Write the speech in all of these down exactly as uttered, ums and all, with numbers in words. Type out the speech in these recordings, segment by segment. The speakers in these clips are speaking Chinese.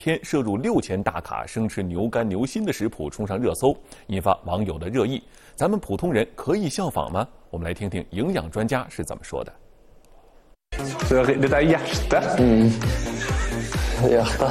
天摄入六千大卡生吃牛肝牛心的食谱冲上热搜，引发网友的热议。咱们普通人可以效仿吗？我们来听听营养专家是怎么说的。 Så dette er hjerte. Mm. Hjerte.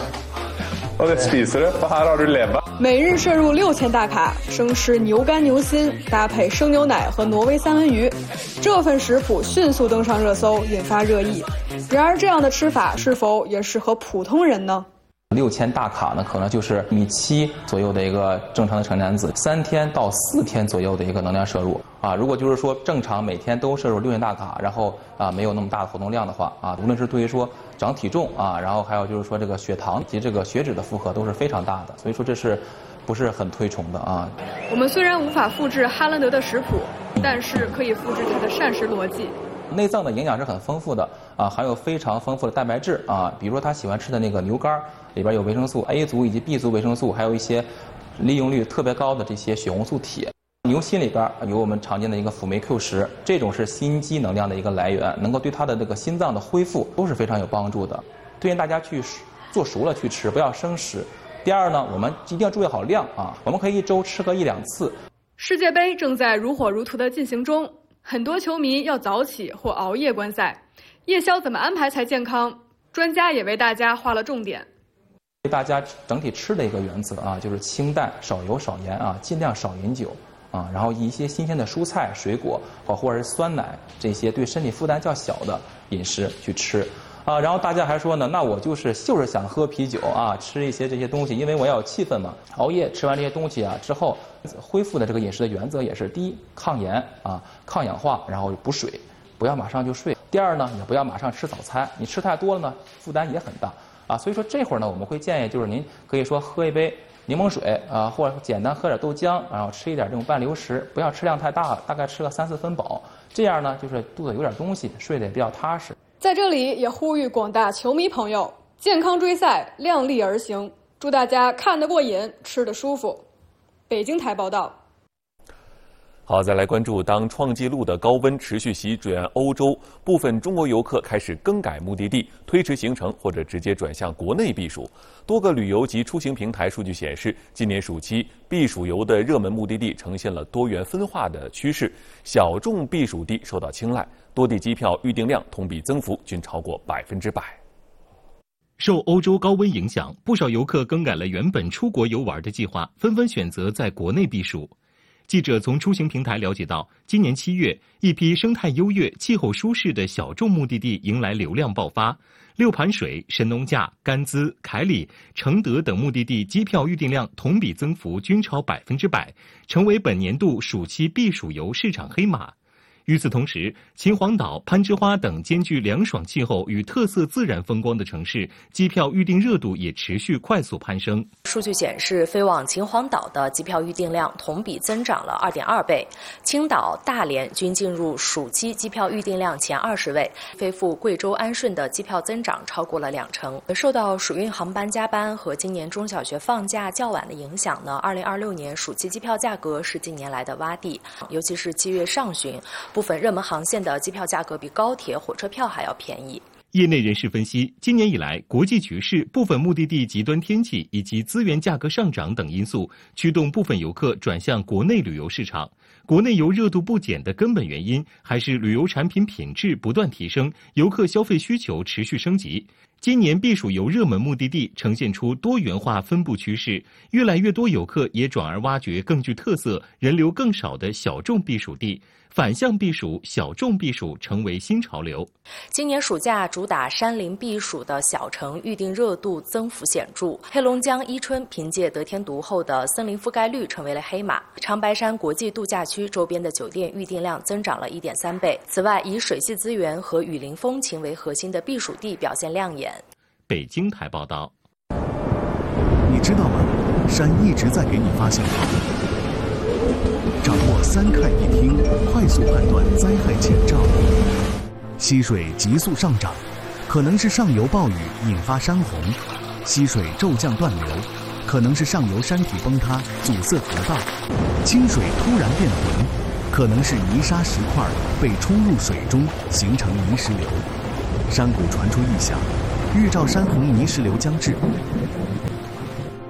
Og det spiser du, for her har du lever. 每日摄入六千大卡，生吃牛肝牛心，搭配生牛奶和挪威三文鱼，这份食谱迅速登上热搜，引发热议。然而，这样的吃法是否也适合普通人呢？ 六千大卡呢，可能就是米七左右的一个正常的成年男子，三天到四天左右的一个能量摄入啊。如果就是说正常每天都摄入六千大卡，然后啊没有那么大的活动量的话啊，无论是对于说长体重啊，然后还有就是说这个血糖及这个血脂的负荷都是非常大的，所以说这是不是很推崇的啊。 我们虽然无法复制哈兰德的食谱，但是可以复制它的膳食逻辑。 内脏的营养是很丰富的啊，含有非常丰富的蛋白质啊，比如说他喜欢吃的那个牛肝里边有维生素 A 族以及 B 族维生素，还有一些利用率特别高的这些血红素铁。牛心里边有我们常见的一个辅酶 Q 十，这种是心肌能量的一个来源，能够对它的这个心脏的恢复都是非常有帮助的。推荐大家去做熟了去吃，不要生食。第二呢，我们一定要注意好量啊，我们可以一周吃个一两次。 世界杯正在如火如荼的进行中，很多球迷要早起或熬夜观赛，夜宵怎么安排才健康？专家也为大家划了重点。 大家整体吃的一个原则啊，就是清淡、少油、少盐啊，尽量少饮酒啊，然后一些新鲜的蔬菜、水果或或者是酸奶这些对身体负担较小的饮食去吃啊。然后大家还说呢，那我就是就是想喝啤酒啊，吃一些这些东西，因为我要有气氛嘛。熬夜吃完这些东西啊之后，恢复的这个饮食的原则也是：第一，抗炎啊，抗氧化，然后补水，不要马上就睡；第二呢，也不要马上吃早餐，你吃太多了呢，负担也很大。啊，所以说这会儿呢，我们会建议就是您可以说喝一杯柠檬水啊，或者简单喝点豆浆，然后吃一点这种半流食，不要吃量太大，大概吃个三四分饱，这样呢就是肚子有点东西，睡得也比较踏实。 在这里也呼吁广大球迷朋友，健康追赛，量力而行，祝大家看得过瘾，吃得舒服。北京台报道。 好，再来关注，当创纪录的高温持续席卷欧洲，部分中国游客开始更改目的地，推迟行程或者直接转向国内避暑。多个旅游及出行平台数据显示，今年暑期避暑游的热门目的地呈现了多元分化的趋势，小众避暑地受到青睐，多地机票预订量同比增幅均超过百分之百。 受欧洲高温影响，不少游客更改了原本出国游玩的计划，纷纷选择在国内避暑。记者从出行平台了解到，今年七月，一批生态优越、气候舒适的小众目的地迎来流量爆发。六盘水、神农架、甘孜、凯里、承德等目的地机票预订量同比增幅均超百分之百，成为本年度暑期避暑游市场黑马。与此同时，秦皇岛、攀枝花等兼具凉爽气候与特色自然风光的城市，机票预订热度也持续快速攀升。 数据显示，飞往秦皇岛的机票预订量同比增长了 二点二倍，青岛、大连均进入暑期机票预订量前二十位，飞赴贵州安顺的机票增长超过了两成。受到暑运航班加班和今年中小学放假较晚的影响呢，二零二六年暑期机票价格是近年来的洼地，尤其是七月上旬，部分热门航线的机票价格比高铁、火车票还要便宜。 业内人士分析，今年以来，国际局势、部分目的地极端天气以及资源价格上涨等因素，驱动部分游客转向国内旅游市场。国内游热度不减的根本原因，还是旅游产品品质不断提升，游客消费需求持续升级。今年避暑游热门目的地呈现出多元化分布趋势，越来越多游客也转而挖掘更具特色、人流更少的小众避暑地。反向避暑、小众避暑成为新潮流。 今年暑假主打山林避暑的小城预订热度增幅显著，黑龙江伊春凭借得天独厚的森林覆盖率成为了黑马。长白山国际度假区周边的酒店预订量增长了 一点三倍。此外，以水系资源和雨林风情为核心的避暑地表现亮眼。 北京台报道。 你知道吗？山一直在给你发信号。掌握三看一听，快速判断灾害前兆。溪水急速上涨，可能是上游暴雨引发山洪；溪水骤降断流，可能是上游山体崩塌阻塞河道；清水突然变浑，可能是泥沙石块被冲入水中形成泥石流。山谷传出异响，预兆山洪泥石流将至。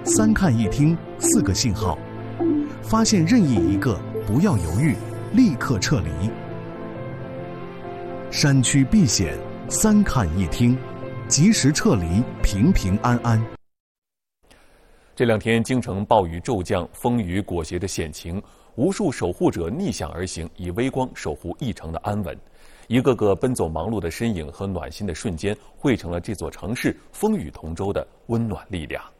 三看一听四个信号，发现任意一个，不要犹豫，立刻撤离。山区避险，三看一听，及时撤离，平平安安。 这两天，京城暴雨骤降，风雨裹挟着险情，无数守护者逆向而行，以微光守护一城的安稳。一个个奔走忙碌的身影和暖心的瞬间，汇成了这座城市风雨同舟的温暖力量。